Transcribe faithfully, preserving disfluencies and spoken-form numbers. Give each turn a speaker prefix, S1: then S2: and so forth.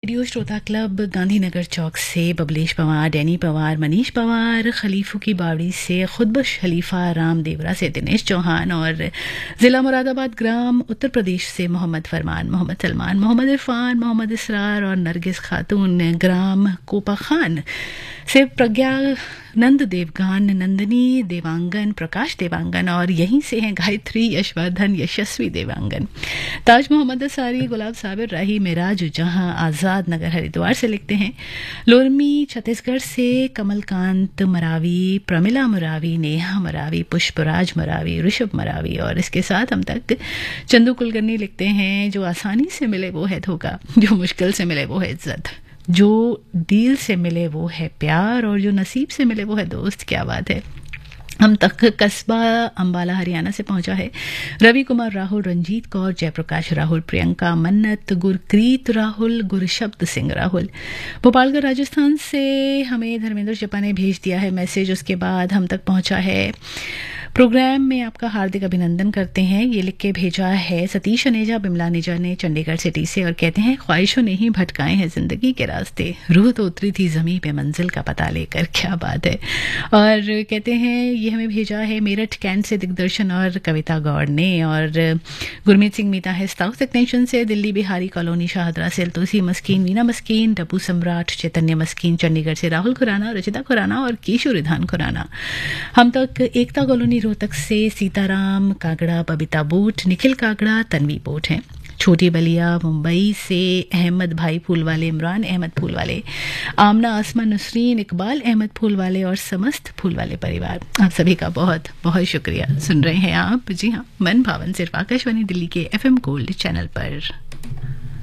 S1: Radio श्रोता club Gandhinagar चौक से Bablesh Pawar, Danny Pawar, Manish Pawar, खलीफों की बावड़ी से खुदबश खलीफा, राम देवरा से दिनेश चौहान और ज़िला मुरादाबाद ग्राम उत्तर प्रदेश से मोहम्मद फरमान, मोहम्मद सलमान, मोहम्मद इरफान, मोहम्मद इसरार और नरगिस खातून ग्राम कोपा खान से प्रज्ञा नंद देवगान, नंदनी देवांगन, प्रकाश देवांगन और यहीं से हैं गायत्री, यशवर्धन, यशस्वी देवांगन। ताज मोहम्मद असारी, गुलाब साबिर, राही मिराज जहां, आज़ाद नगर हरिद्वार से लिखते हैं। लोरमी छत्तीसगढ़ से कमलकांत मरावी, प्रमिला मरावी, नेहा मरावी, पुष्पराज मरावी, ऋषभ मरावी और इसके साथ हम तक चंदू कुलकर्णी लिखते हैं, जो आसानी से मिले वो है धोखा, जो मुश्किल से मिले वो है इज्जत, जो दिल से मिले वो है प्यार और जो नसीब से मिले वो है दोस्त। क्या बात है। हम तक कस्बा अंबाला हरियाणा से पहुंचा है रवि कुमार राहुल, रंजीत कौर, जयप्रकाश राहुल, प्रियंका मन्नत, गुरक्रीत राहुल, गुरशब्द सिंह राहुल। भोपालगढ़ राजस्थान से हमें धर्मेंद्र जपा ने भेज दिया है मैसेज। उसके बाद हम तक पहुंचा है, प्रोग्राम में आपका हार्दिक अभिनंदन करते हैं, ये लिख के भेजा है सतीश अनेजा, बिमला नेजा ने चंडीगढ़ सिटी से और कहते हैं ख्वाहिशों ने ही भटकाए हैं जिंदगी के रास्ते, रूह तो उतरी थी जमीन पे मंजिल का पता लेकर। क्या बात है। और कहते हैं ये हमें भेजा है मेरठ कैंट से दिग्दर्शन और कविता गौड़ ने और गुरमीत सिंह मीता है साउथ एक्सटेंशन से, दिल्ली बिहारी कॉलोनी शाहदरा से तुलसी मस्कीन, वीना मस्कीन, डब्बू सम्राट, चैतन्य मस्कीन, चंडीगढ़ से राहुल खुराना, रचिता खुराना और केशु रिधान खुराना। हम तक एकता कॉलोनी रोहतक से सीताराम कागड़ा, बबीता बोट, निखिल कागड़ा, तन्वी बोट हैं। छोटी बलिया मुंबई से अहमद भाई फूलवाले, इमरान अहमद फूलवाले, आमना आसमा नुसरीन, इकबाल अहमद फूलवाले और समस्त फूलवाले परिवार, आप सभी का बहुत बहुत शुक्रिया। सुन रहे हैं आप, जी हाँ, मन भावन सिर्फ आकाशवाणी दिल्ली के एफएम गोल्ड चैनल पर।